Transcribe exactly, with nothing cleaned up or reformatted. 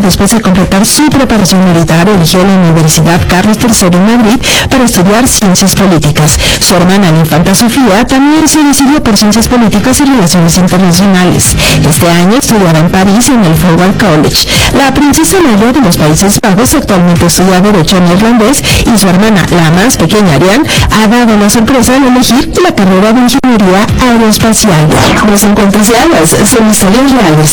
después de completar su preparación militar, eligió la Universidad Carlos tercero en Madrid para estudiar ciencias políticas. Su hermana, la infanta Sofía, también se decidió por ciencias políticas y relaciones internacionales. Este año estudiaba en París en el Foward College. La princesa mayor de los Países Bajos actualmente estudia Derecho en irlandés y su hermana, la más pequeña Ariane, ha dado la sorpresa de elegir la carrera de Ingeniería Aeroespacial. Los encuentros reales son historias reales.